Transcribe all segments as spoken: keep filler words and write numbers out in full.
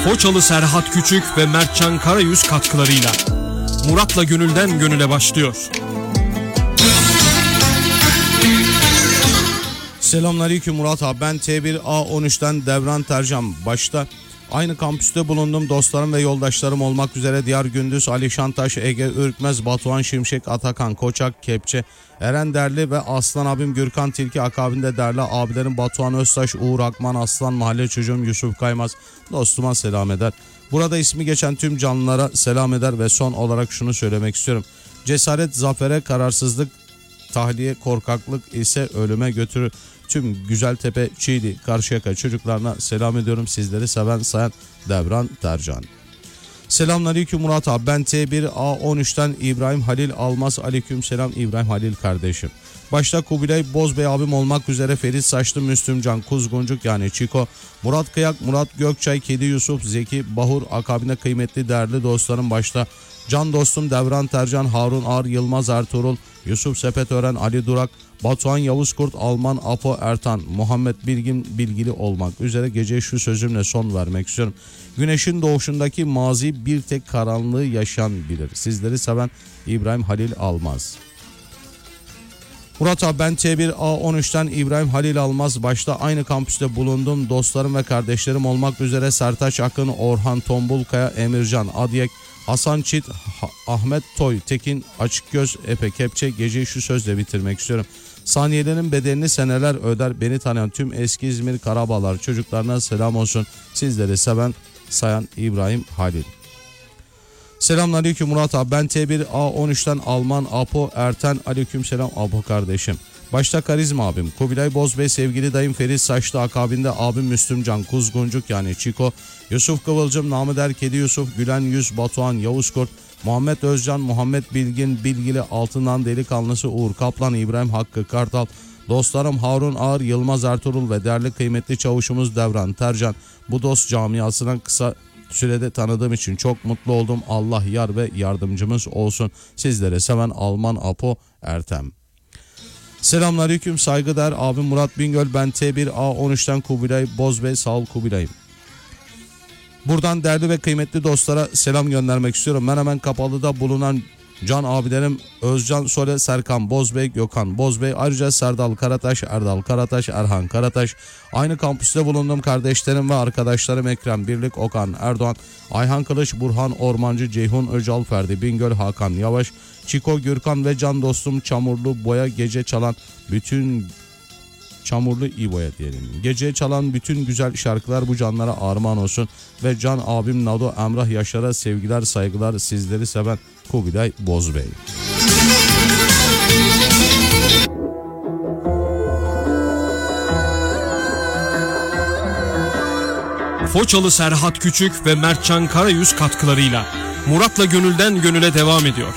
Foçalı Serhat Küçük ve Mertcan Karayüz katkılarıyla Murat'la Gönülden Gönüle başlıyor. Selamünaleyküm Murat abi, ben T bir A on üçten Devran Tercan. Başta aynı kampüste bulundum dostlarım ve yoldaşlarım olmak üzere Diyar Gündüz, Ali Şantaş, Ege Ürkmez, Batuhan Şimşek, Atakan Koçak, Kepçe, Eren Derli ve Aslan abim Gürkan Tilki, akabinde değerli abilerim Batuhan Öztaş, Uğur Akman, Aslan, mahalle çocuğum Yusuf Kaymaz dostuma selam eder. Burada ismi geçen tüm canlılara selam eder ve son olarak şunu söylemek istiyorum. Cesaret zafere, kararsızlık tahliye, korkaklık ise ölüme götürür. Tüm Güzeltepe, Çiğli, Karşıyaka çocuklarına selam ediyorum. Sizleri seven sayan Devran Tercan. Selamünaleyküm Murat abi, ben T bir A on üçten İbrahim Halil Almaz. Aleyküm selam İbrahim Halil kardeşim. Başta Kubilay Bozbey abim olmak üzere Ferit Saçlı, Müslümcan Kuzguncuk yani Çiko, Murat Kıyak, Murat Gökçay, Kedi Yusuf, Zeki Bahur, akabinde kıymetli değerli dostlarım başta can dostum Devran Tercan, Harun Ağar, Yılmaz Ertuğrul, Yusuf Sepetören, Ali Durak, Batuhan Yavuzkurt, Alman Apo Ertan, Muhammed Bilgin bilgili olmak üzere geceye şu sözümle son vermek istiyorum. Güneşin doğuşundaki mazi bir tek karanlığı yaşayan bilir. Sizleri seven İbrahim Halil Almaz. Murat abi, ben T bir A on üçten İbrahim Halil Almaz. Başta aynı kampüste bulundum dostlarım ve kardeşlerim olmak üzere Sertaç Akın, Orhan Tombulkaya, Emircan Adyek, Hasan Çit, Ahmet Toy, Tekin Açıkgöz, Epe Kepçe. Geceyi şu sözle bitirmek istiyorum. Saniyelerin bedelini seneler öder. Beni tanıyan tüm eski İzmir Karabağlar çocuklarına selam olsun. Sizleri seven sayan İbrahim Halil. Selamünaleyküm Murat abi, ben T bir A on üçten Alman Apo Erten. Aleyküm selam Apo kardeşim. Başta Karizma abim, Kubilay Bozbey, sevgili dayım Ferit Saçlı, akabinde abim Müslümcan Kuzguncuk yani Çiko, Yusuf Kıvılcım, Namı Der Kedi Yusuf, Gülen Yüz, Batuhan Yavuzkurt, Muhammed Özcan, Muhammed Bilgin Bilgili, Altından Delikanlısı Uğur Kaplan, İbrahim Hakkı Kartal, dostlarım Harun Ağar, Yılmaz Ertuğrul ve değerli kıymetli çavuşumuz Devran Tercan. Bu dost camiasından kısa sürede tanıdığım için çok mutlu oldum. Allah yar ve yardımcımız olsun. Sizlere seven Alman Apo Ertem. Selamünaleyküm saygıdeğer abim Murat Bingöl, ben T bir A on üçten Kubilay Bozbey. Sağ ol Kubilay'ım. Buradan değerli ve kıymetli dostlara selam göndermek istiyorum. Menemen Kapalı'da bulunan can abilerim Özcan Sole, Serkan Bozbey, Gökhan Bozbey, ayrıca Serdal Karataş, Erdal Karataş, Erhan Karataş, aynı kampüste bulunduğum kardeşlerim ve arkadaşlarım Ekrem Birlik, Okan Erdoğan, Ayhan Kılıç, Burhan Ormancı, Ceyhun Öcal, Ferdi Bingöl, Hakan Yavaş, Çiko Gürkan ve can dostum Çamurlu Boya, gece çalan bütün Çamurlu İbo'ya diyelim. Gece çalan bütün güzel şarkılar bu canlara armağan olsun ve can abim Nado Emrah Yaşar'a sevgiler saygılar, sizleri seven Kubilay Bozbey. Foçalı Serhat Küçük ve Mertcan Karayüz katkılarıyla Murat'la Gönülden Gönüle devam ediyor.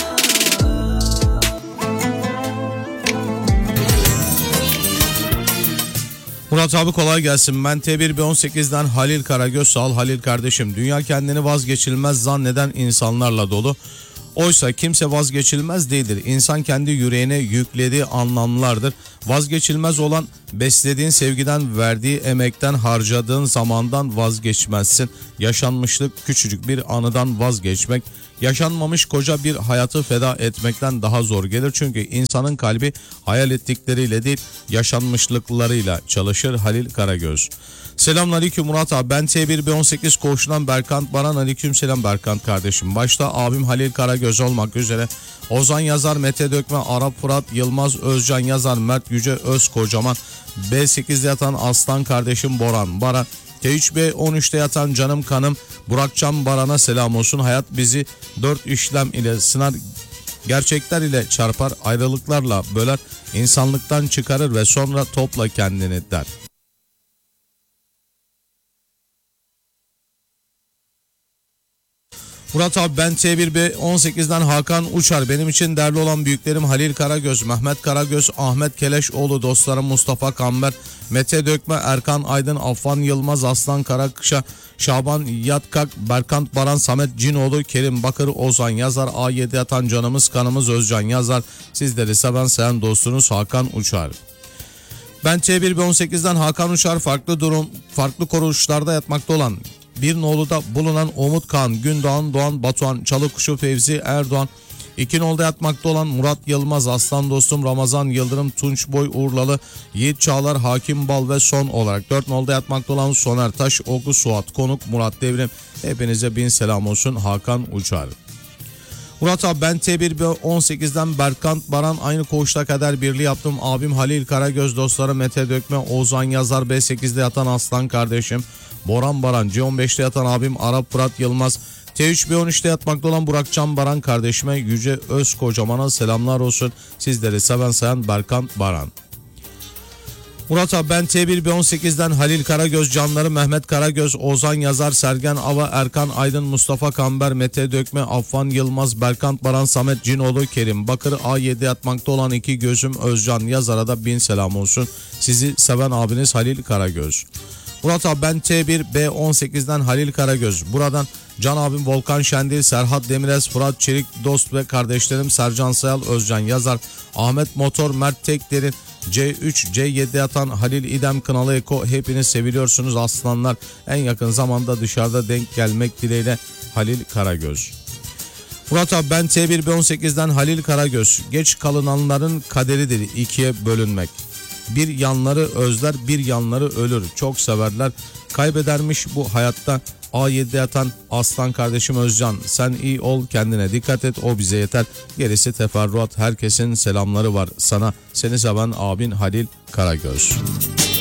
Murat abi kolay gelsin. Ben T bir B on sekizden Halil Karagöz. Sağ ol Halil kardeşim. Dünya kendini vazgeçilmez zanneden insanlarla dolu. Oysa kimse vazgeçilmez değildir. İnsan kendi yüreğine yüklediği anlamlardır. Vazgeçilmez olan beslediğin sevgiden, verdiği emekten, harcadığın zamandan vazgeçmezsin. Yaşanmışlık küçücük bir anıdan vazgeçmek, yaşanmamış koca bir hayatı feda etmekten daha zor gelir. Çünkü insanın kalbi hayal ettikleriyle değil, yaşanmışlıklarıyla çalışır. Halil Karagöz. Selamünaleyküm Murat abi, ben T bir B on sekiz koğuşundan Berkant Baran. Aleyküm selam Berkant kardeşim. Başta abim Halil Karagöz olmak üzere Ozan Yazar, Mete Dökme, Arap Fırat, Yılmaz Özcan Yazar, Mert Yüce Öz Kocaman, B sekizde yatan Aslan kardeşim Boran Baran, T üç B on üçte yatan canım kanım Burakcan Baran'a selam olsun. Hayat bizi dört işlem ile sınar, gerçekler ile çarpar, ayrılıklarla böler, insanlıktan çıkarır ve sonra topla kendini der. Murat abi, ben T bir B on sekizden Hakan Uçar. Benim için değerli olan büyüklerim Halil Karagöz, Mehmet Karagöz, Ahmet Keleşoğlu, dostlarım Mustafa Kamber, Mete Dökme, Erkan Aydın, Affan Yılmaz, Aslan Karakışa, Şaban Yatkak, Berkant Baran, Samet Cinoğlu, Kerim Bakır, Ozan Yazar, A yedi yatan canımız kanımız Özcan Yazar. Sizleri seven sayan dostunuz Hakan Uçar. Ben T bir B on sekizden Hakan Uçar, farklı durum, farklı kuruluşlarda yatmakta olan Bir noluda bulunan Umut Kağan, Gündoğan, Doğan, Batuhan, Çalıkuşu, Fevzi, Erdoğan. İki nolda yatmakta olan Murat Yılmaz, Aslan Dostum, Ramazan Yıldırım, Tunç Boy, Urlalı, Yiğit Çağlar, Hakim Bal ve son olarak dört nolda yatmakta olan Soner Taş, Ogu Suat, Konuk, Murat Devrim. Hepinize bin selam olsun. Hakan Uçar. Murat abi, ben T bir B on sekizden Berkant Baran, aynı koğuşta kader birliği yaptım. Abim Halil Karagöz, dostları Mete Dökme, Ozan Yazar, B sekizde yatan Aslan kardeşim Boran Baran, C on beşte yatan abim Arap Fırat Yılmaz, T üç B on üçte yatmakta olan Burakcan Baran kardeşime Yüce Özkocaman'a selamlar olsun. Sizleri seven sayan Berkant Baran. Murat abi, ben T bir B on sekizden Halil Karagöz, canları Mehmet Karagöz, Ozan Yazar, Sergen Ava, Erkan Aydın, Mustafa Kamber, Mete Dökme, Affan Yılmaz, Berkant Baran, Samet Cinoğlu, Kerim Bakır, A yedi yatmakta olan iki gözüm Özcan Yazar'a da bin selam olsun. Sizi seven abiniz Halil Karagöz. Murat abi, ben T bir B on sekizden Halil Karagöz. Buradan Can abim Volkan Şendil, Serhat Demirez, Fırat Çelik, dost ve kardeşlerim Sercan Sayal, Özcan Yazar, Ahmet Motor, Mert Tekderin, C üç C yedi yatan Halil İdem, Kınalı Eko. Hepiniz seviliyorsunuz aslanlar. En yakın zamanda dışarıda denk gelmek dileğiyle Halil Karagöz. Murat abi, ben T bir B on sekizden Halil Karagöz. Geç kalınanların kaderidir ikiye bölünmek. Bir yanları özler, bir yanları ölür. Çok severler, kaybedermiş bu hayatta. A yedide yatan Aslan kardeşim Özcan, sen iyi ol, kendine dikkat et, o bize yeter. Gerisi teferruat. Herkesin selamları var sana. Seni seven abin Halil Karagöz.